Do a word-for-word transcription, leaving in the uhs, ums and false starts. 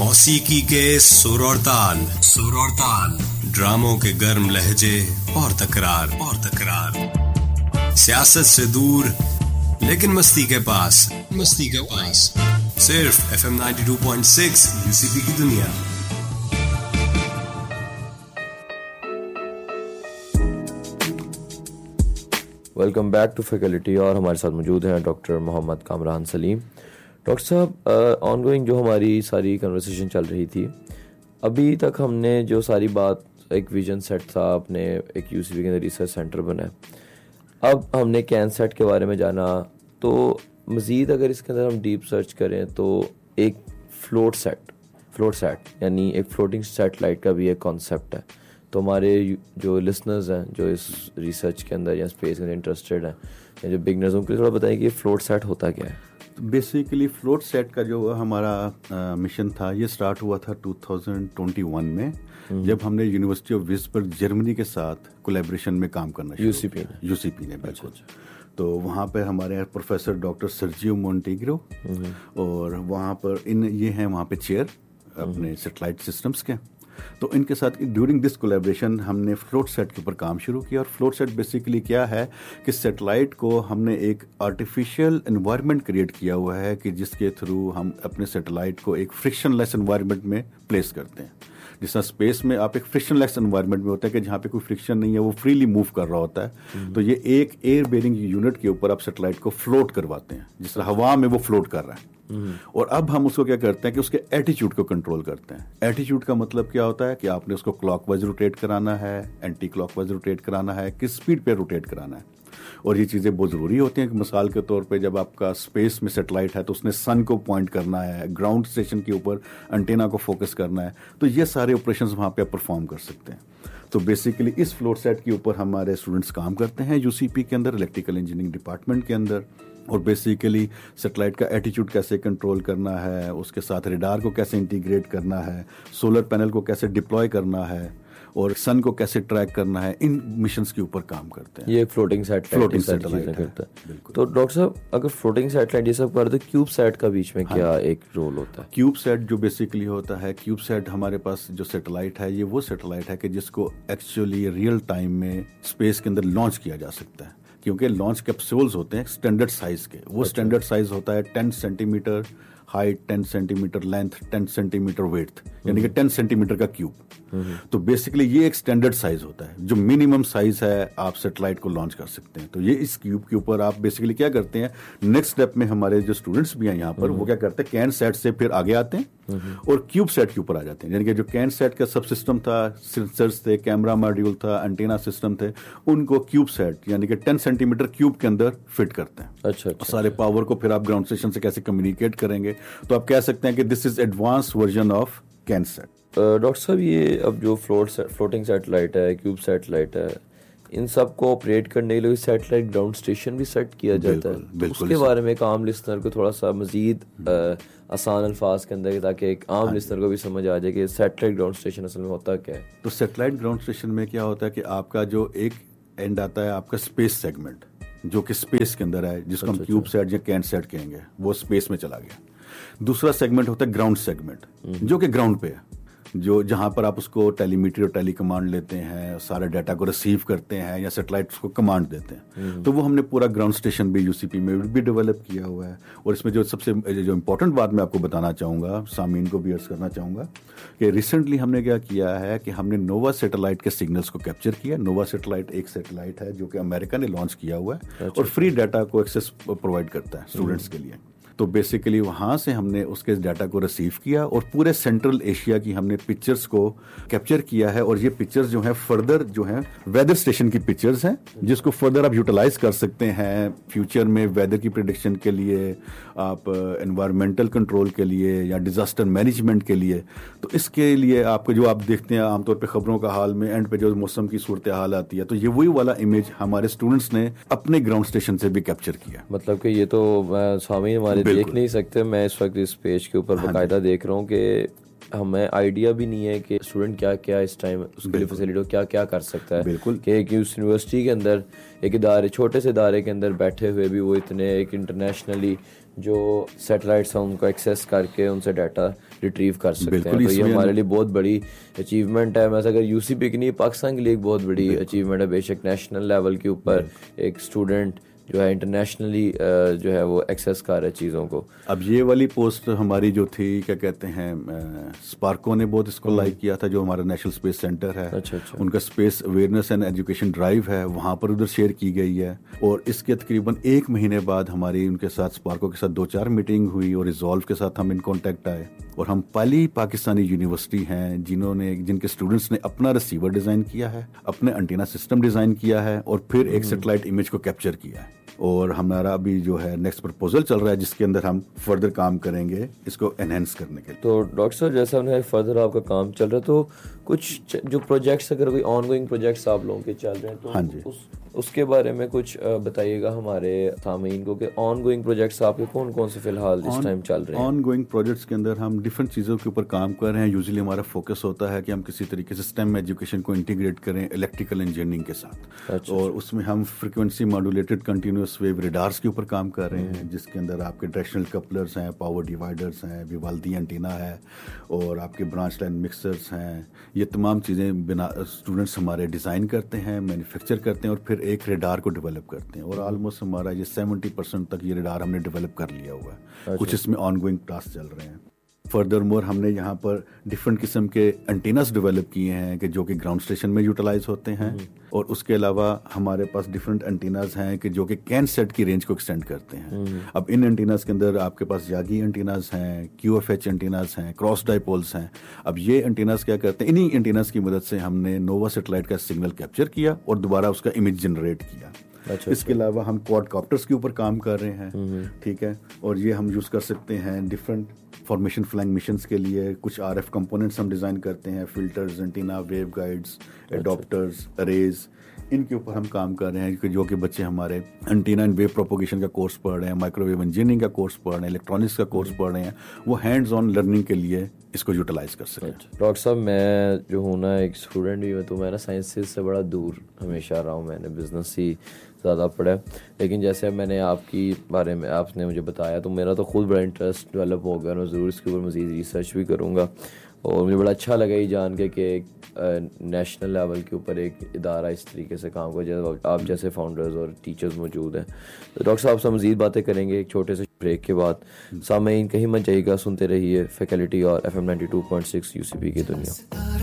موسیقی کے سر اور تال، سر اور تال، ڈراموں کے گرم لہجے اور تکرار اور تکرار، سیاست سے دور لیکن مستی کے پاس، مستی کے پاس، صرف F M ninety two point six you سی پی کی دنیا۔ ویلکم بیک ٹو فیکلٹی، اور ہمارے ساتھ موجود ہیں ڈاکٹر محمد کامران سلیم۔ ڈاکٹر صاحب، آن گوئنگ جو ہماری ساری کنورسیشن چل رہی تھی، ابھی تک ہم نے جو ساری بات، ایک ویژن سیٹ تھا، اپنے ایک یو سی پی کے اندر ریسرچ سینٹر بنا ہے، اب ہم نے کین سیٹ کے بارے میں جانا، تو مزید اگر اس کے اندر ہم ڈیپ سرچ کریں تو ایک فلوٹ سیٹ فلوٹ سیٹ یعنی ایک فلوٹنگ سیٹلائٹ کا بھی ایک کانسیپٹ ہے۔ تو ہمارے جو لسنرز ہیں جو اس ریسرچ کے اندر یا اسپیس کے اندر انٹرسٹیڈ ہیں یا جو بگنرز، ان کو تھوڑا بتائیں کہ یہ فلوٹ سیٹ ہوتا کیا ہے؟ بیسیکلی فلوٹ سیٹ کا جو ہمارا مشن تھا، یہ سٹارٹ ہوا تھا ٹو تھاؤزینڈ ٹوئنٹی ون میں، جب ہم نے یونیورسٹی آف وزبرگ جرمنی کے ساتھ کولیبریشن میں کام کرنا شروع یو سی پی نے یو سی پی نے بالکل۔ تو وہاں پہ ہمارے پروفیسر ڈاکٹر سرجیو مونٹیگرو، اور وہاں پر ان یہ ہیں وہاں پہ چیئر اپنے سیٹلائٹ سسٹمس کے، تو ان کے ساتھ ڈیورنگ دس کولیبریشن ہم نے فلوٹ سیٹ کے اوپر کام شروع کیا۔ اور فلوٹ سیٹ بیسیکلی کیا ہے کہ سیٹلائٹ کو ہم نے ایک آرٹیفیشیل انوائرمنٹ کریٹ کیا ہوا ہے کہ جس کے تھرو ہم اپنے سیٹلائٹ کو ایک فرکشن لیس انوائرمنٹ میں پلیس کرتے ہیں۔ جس طرح اسپیس میں آپ ایک فرکشن لیس انوائرمنٹ میں ہوتا ہے کہ جہاں پہ کوئی فرکشن نہیں ہے، وہ فریلی موو کر رہا ہوتا ہے، تو یہ ایک ایئر بیئرنگ یونٹ کے اوپر آپ سیٹلائٹ کو فلوٹ کرواتے ہیں، جس طرح ہوا میں وہ فلوٹ کر رہا ہے۔ اور اب ہم اس کو کیا کرتے ہیں کہ اس کے ایٹیچیوڈ کو کنٹرول کرتے ہیں۔ ایٹیچیوڈ کا مطلب کیا ہوتا ہے کہ آپ نے اس کو کلاک وائز روٹیٹ کرانا ہے، اینٹی کلاک وائز روٹیٹ کرانا ہے، کس سپیڈ پہ روٹیٹ کرانا ہے۔ اور یہ چیزیں بہت ضروری ہوتی ہیں کہ مثال کے طور پہ جب آپ کا اسپیس میں سیٹلائٹ ہے تو اس نے سن کو پوائنٹ کرنا ہے، گراؤنڈ اسٹیشن کے اوپر انٹینا کو فوکس کرنا ہے، تو یہ سارے آپریشنز وہاں پہ پرفارم کر سکتے ہیں۔ تو بیسیکلی اس فلوٹ سیٹ کے اوپر ہمارے اسٹوڈنٹس کام کرتے ہیں یو سی پی کے اندر، الیکٹریکل انجینئرنگ ڈپارٹمنٹ کے اندر، اور بیسیکلی سیٹلائٹ کا ایٹیچیوڈ کیسے کنٹرول کرنا ہے، اس کے ساتھ ریڈار کو کیسے انٹیگریٹ کرنا ہے، سولر پینل کو کیسے ڈپلوائے کرنا ہے، اور سن کو کیسے ٹریک کرنا ہے، ان مشنز کے اوپر کام کرتے ہیں۔ یہ ایک فلوٹنگ سیٹلائٹ کرتا ہے۔ تو ڈاکٹر صاحب، اگر فلوٹنگ سیٹلائٹ یہ سب کر دو، کیوب سیٹ کا بیچ میں کیا ایک رول ہوتا ہے؟ کیوب سیٹ جو بیسیکلی ہوتا ہے، کیوب سیٹ ہمارے پاس جو سیٹلائٹ ہے، یہ وہ سیٹلائٹ ہے کہ جس کو ایکچولی ریئل ٹائم میں اسپیس کے اندر لانچ کیا جا سکتا ہے، کیونکہ لانچ کیپسولز ہوتے ہیں اسٹینڈرڈ سائز کے، وہ اسٹینڈرڈ سائز ہوتا ہے ten centi metre height, ten centi metre length, ten centi metre ویڈتھ، یعنی کہ ٹین سینٹی میٹر کا کیوب۔ تو بیسیکلی یہ ایک اسٹینڈرڈ سائز ہوتا ہے جو منیمم سائز ہے آپ سیٹلائٹ کو لانچ کر سکتے ہیں۔ تو یہ اس کیوب کے اوپر آپ بیسیکلی کیا کرتے ہیں، نیکسٹ اسٹیپ میں ہمارے جو اسٹوڈنٹس بھی ہیں یہاں پر، وہ کیا کرتے ہیں، کین سیٹ سے پھر آگے آتے ہیں اور کیوب سیٹ کے اوپر آ جاتے ہیں۔ یعنی کہ جو کین سیٹ کا سب سسٹم تھا، سینسرز تھے، کیمرا ماڈیول تھا، انٹینا سسٹم تھے، ان کو کیوب سیٹ یعنی کہ ٹین سینٹی میٹر کیوب کے اندر فٹ کرتے ہیں۔ اچھا، سارے پاور کو پھر آپ گراؤنڈ اسٹیشن سے کیسے کمیونیکیٹ کریں گے، تو آپ کہہ سکتے ہیں کہ دس is advance version of can set. Doctor صاحب، یہ اب جو فلوٹ فلوٹنگ سیٹلائٹ ہے، کیوب سیٹلائٹ ہے، ان سب کو آپریٹ کرنے کے لیے سیٹلائٹ گراؤنڈ اسٹیشن بھی سیٹ کیا جاتا ہے، اس کے بارے میں ایک عام لسنر کو تھوڑا سا مزید آسان الفاظ کے اندر، تاکہ ایک عام لسنر کو بھی سمجھ آ جائے کہ سیٹلائٹ گراؤنڈ اسٹیشن اصل میں ہوتا کیا ہے۔ تو سیٹلائٹ گراؤنڈ اسٹیشن میں کیا ہوتا ہے کہ آپ کا جو ایک اینڈ آتا ہے آپ کا اسپیس سیگمنٹ، جو کہ اسپیس کے اندر ہے، جس کو ہم کیوب سیٹ یا کین سیٹ کہیں گے، وہ اسپیس میں چلا گیا۔ دوسرا سیگمنٹ ہوتا ہے گراؤنڈ سیگمنٹ، جو کہ گراؤنڈ پہ ہے، جو جہاں پر آپ اس کو ٹیلی میٹری اور ٹیلی کمانڈ لیتے ہیں، سارے ڈیٹا کو ریسیو کرتے ہیں یا سیٹلائٹس کو کمانڈ دیتے ہیں۔ تو وہ ہم نے پورا گراؤنڈ اسٹیشن بھی یو سی پی میں بھی ڈیولپ کیا ہوا ہے۔ اور اس میں جو سب سے جو امپورٹنٹ بات میں آپ کو بتانا چاہوں گا، سامعین کو بھی عرض کرنا چاہوں گا، کہ ریسنٹلی ہم نے کیا کیا ہے کہ ہم نے نووا سیٹلائٹ کے سگنلس کو کیپچر کیا۔ نووا سیٹلائٹ ایک سیٹلائٹ ہے جو کہ امریکہ نے لانچ کیا ہوا ہے اور فری ڈیٹا کو ایکسیس پرووائڈ کرتا ہے اسٹوڈنٹس کے لیے۔ تو بیسیکلی وہاں سے ہم نے اس کے ڈیٹا کو ریسیو کیا اور پورے سینٹرل ایشیا کی ہم نے پکچرز کو کیپچر کیا ہے، اور یہ پکچرز جو ہیں فردر جو ہیں ویدر اسٹیشن کی پکچرز ہیں، جس کو فردر آپ یوٹیلائز کر سکتے ہیں فیوچر میں ویدر کی پریڈکشن کے لیے، آپ انوائرمنٹل کنٹرول کے لیے یا ڈیزاسٹر مینجمنٹ کے لیے۔ تو اس کے لیے آپ کو جو آپ دیکھتے ہیں عام طور پہ خبروں کا حال میں اینڈ پہ جو موسم کی صورتحال آتی ہے، تو یہ وہی والا امیج ہمارے اسٹوڈنٹس نے اپنے گراؤنڈ اسٹیشن سے بھی کیپچر کیا۔ مطلب کہ یہ تو سامعین ہمارے دیکھ نہیں سکتے، میں اس وقت اس پیج کے اوپر باقاعدہ دیکھ رہا ہوں کہ ہمیں آئیڈیا بھی نہیں ہے کہ اسٹوڈنٹ کیا کیا اس ٹائم اس کے لیے فیسلٹی کیا کیا کر سکتا ہے۔ بالکل کہ ایک یونیورسٹی کے اندر، ایک ادارے، چھوٹے سے ادارے کے اندر بیٹھے ہوئے بھی وہ اتنے ایک انٹرنیشنلی جو سیٹلائٹس ہیں ان کو ایکسیس کر کے ان سے ڈیٹا ریٹریو کر سکتے ہیں. تو یہ ہمارے لیے بہت بڑی اچیومنٹ ہے. ویسے اگر یو سی پی کی نہیں, پاکستان کے لیے ایک بہت بڑی اچیومنٹ ہے. بے شک نیشنل لیول کے اوپر ایک اسٹوڈنٹ جو ہے انٹرنیشنلی جو ہے وہ ایکسیس کر رہا ہے چیزوں کو. اب یہ والی پوسٹ ہماری جو تھی کیا کہتے ہیں اسپارکو نے بہت اس کو لائک کیا تھا, جو ہمارا نیشنل اسپیس سینٹر ہے. اچھا اچھا. ان کا space awareness and education drive ہے, وہاں پر ادھر شیئر کی گئی ہے. اور اس کے تقریباً ایک مہینے بعد ہماری ان کے ساتھ اسپارکو کے ساتھ دو چار میٹنگ ہوئی اور ریزالو کے ساتھ ہم ان کانٹیکٹ آئے. اور ہم پہلی پاکستانی یونیورسٹی ہیں جنہوں نے جن کے اسٹوڈنٹس نے اپنا ریسیور ڈیزائن کیا ہے, اپنے انٹینا سسٹم ڈیزائن کیا ہے, اور پھر ایک سیٹلائٹ امیج کو کیپچر کیا ہے. اور ہمارا ابھی جو ہے نیکسٹ پرپوزل چل رہا ہے جس کے اندر ہم فردر کام کریں گے اس کو انہینس کرنے کے لیے. تو ڈاکٹر صاحب جیسا ہم نے فردر آپ کا کام چل رہا ہے, تو کچھ جو پروجیکٹس اگر کوئی آن گوئنگ پروجیکٹس آپ لوگوں کے چل رہے ہیں تو ہاں جی اس اس کے بارے میں کچھ بتائیے گا ہمارے سامعین کو کہ آن گوئنگ پروجیکٹس آپ کے کون کون سے فی الحال اس ٹائم چل رہے ہیں. آن گوئنگ پروجیکٹس کے اندر ہم ڈفرینٹ چیزوں کے اوپر کام کر رہے ہیں. یوزلی ہمارا فوکس ہوتا ہے کہ ہم کسی طریقے سے سسٹم ایجوکیشن کو انٹیگریٹ کریں الیکٹریکل انجینئرنگ کے ساتھ. اور اس میں ہم frequency modulated continuous view radars کے اوپر کام کر رہے ہیں, جس کے اندر آپ کے ڈائریکشنل کپلرز ہیں, پاور ڈیوائڈرز ہیں, ویوالدی انٹینا ہے, اور آپ کے برانچ لائن مکسرز ہیں. یہ تمام چیزیں بنا اسٹوڈنٹس ہمارے ڈیزائن کرتے ہیں, مینوفیکچر کرتے ہیں, اور پھر ایک ریڈار کو ڈیولپ کرتے ہیں. اور آلموسٹ ہمارا یہ سیونٹی پرسینٹ تک یہ ریڈار ہم نے ڈیولپ کر لیا ہوا ہے. کچھ اس میں آن گوئنگ ٹاسک چل رہے ہیں. فردر مور ہم نے یہاں پر ڈفرینٹ قسم کے انٹیناز ڈیولپ کیے ہیں کہ جو کہ گراؤنڈ اسٹیشن میں یوٹیلائز ہوتے ہیں. اور اس کے علاوہ ہمارے پاس ڈفرینٹ انٹیناز ہیں کہ جو کہ کین سیٹ کی رینج کو ایکسٹینڈ کرتے ہیں. اب ان انٹیناز کے اندر آپ کے پاس یاگی انٹیناز ہیں, کیو ایف ایچ انٹیناز ہیں, کراس ڈائپولز ہیں. اب یہ انٹیناز کیا کرتے ہیں, انہی انٹیناز کی مدد سے ہم نے نووا سیٹلائٹ کا سگنل کیپچر کیا اور دوبارہ اس کا امیج جنریٹ کیا. اچھا. اس کے علاوہ ہم کوڈ کاپٹرز کے اوپر کام کر رہے ہیں. ٹھیک ہے. اور یہ ہم یوز کر سکتے ہیں ڈفرینٹ فارمیشن فلائنگ مشنز کے لیے. کچھ آر ایف کمپوننٹس ہم ڈیزائن کرتے ہیں, filters, antenna, view guides, adopters, arrays. ان کے اوپر ہم کام کر رہے ہیں کہ جو کہ بچے ہمارے انٹینا اینڈ ویو پروپوگیشن کا کورس پڑھ رہے ہیں, مائکرو ویو انجینئرنگ کا کورس پڑھ رہے ہیں, الیکٹرانکس کا کورس پڑھ رہے ہیں, وہ ہینڈز آن لرننگ کے لیے اس کو یوٹیلائز کر سکیں. ڈاکٹر صاحب میں جو ہوں نا ایک اسٹوڈنٹ بھی ہوں, تو میں نا سائنسز سے بڑا دور ہمیشہ رہا ہوں. میں نے بزنس ہی زیادہ پڑھا ہے. لیکن جیسے میں نے آپ کی بارے میں آپ نے مجھے بتایا تو میرا تو خود بڑا انٹرسٹ ڈیولپ ہو گیا. میں ضرور اس کے اوپر مزید ریسرچ بھی کروں گا. اور مجھے بڑا اچھا لگا یہ جان کے کہ ایک نیشنل لیول کے اوپر ایک ادارہ اس طریقے سے کام کرے, جیسے آپ جیسے فاؤنڈرز اور ٹیچرز موجود ہیں. تو ڈاکٹر صاحب سے مزید باتیں کریں گے ایک چھوٹے سے بریک کے بعد. سامعین کہیں مت جائیے گا, سنتے رہیے فیکلٹی اور F M ninety two point six you سی پی کی دنیا.